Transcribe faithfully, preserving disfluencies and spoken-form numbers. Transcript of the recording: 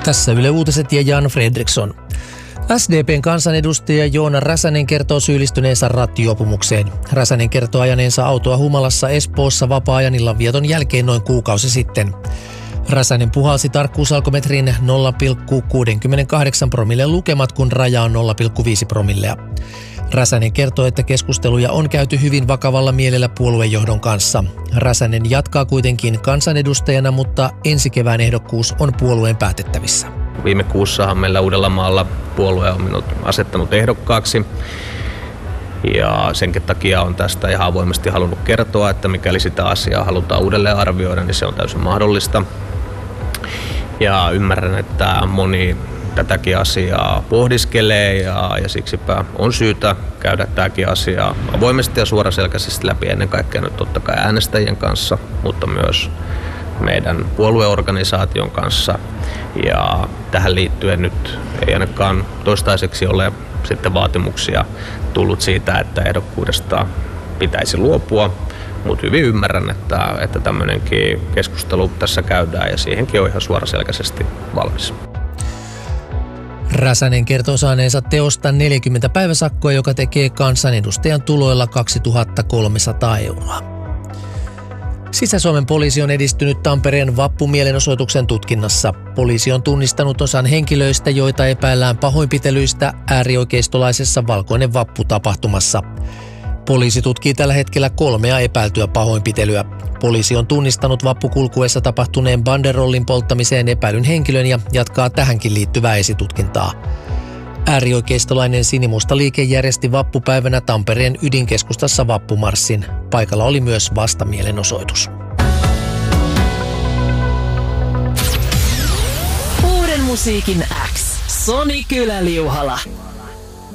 Tässä Yle Uutiset ja Jan Fredriksson. S D P:n kansanedustaja Joona Räsänen kertoo syyllistyneensä rattijuopumukseen. Räsänen kertoo ajaneensa autoa humalassa Espoossa vapaa-ajan illanvieton jälkeen noin kuukausi sitten. Räsänen puhalsi tarkkuusalkometrin nolla pilkku kuusikymmentäkahdeksan promille lukemat, kun raja on nolla pilkku viisi promillea. Räsänen kertoo, että keskusteluja on käyty hyvin vakavalla mielellä puoluejohdon kanssa. Räsänen jatkaa kuitenkin kansanedustajana, mutta ensi kevään ehdokkuus on puolueen päätettävissä. Viime kuussahan meillä Uudellamaalla puolue on minut asettanut ehdokkaaksi. Ja senkin takia on tästä ihan avoimesti halunnut kertoa, että mikäli sitä asiaa halutaan uudelleen arvioida, niin se on täysin mahdollista. Ja ymmärrän, että moni tätäkin asiaa pohdiskelee ja, ja siksipä on syytä käydä tämäkin asia avoimesti ja suoraselkäisesti läpi ennen kaikkea nyt totta kai äänestäjien kanssa, mutta myös meidän puolueorganisaation kanssa. Ja tähän liittyen nyt ei ainakaan toistaiseksi ole sitten vaatimuksia tullut siitä, että ehdokkuudesta pitäisi luopua, mutta hyvin ymmärrän, että, että tämmöinenkin keskustelu tässä käydään ja siihenkin on ihan suoraselkäisesti valmis. Räsänen kertoo saaneensa teosta neljäkymmentä päiväsakkoa, joka tekee kansanedustajan tuloilla kaksituhattakolmesataa euroa. Sisä-Suomen poliisi on edistynyt Tampereen vappumielenosoituksen tutkinnassa. Poliisi on tunnistanut osan henkilöistä, joita epäillään pahoinpitelyistä äärioikeistolaisessa Valkoinen vappu-tapahtumassa. Poliisi tutkii tällä hetkellä kolmea epäiltyä pahoinpitelyä. Poliisi on tunnistanut vappukulkuessa tapahtuneen banderollin polttamiseen epäilyn henkilön ja jatkaa tähänkin liittyvää esitutkintaa. Äärioikeistolainen Sinimusta liike järjesti vappupäivänä Tampereen ydinkeskustassa vappumarssin. Paikalla oli myös vastamielenosoitus. Uuden musiikin X. Soni Kylä-Liuhala.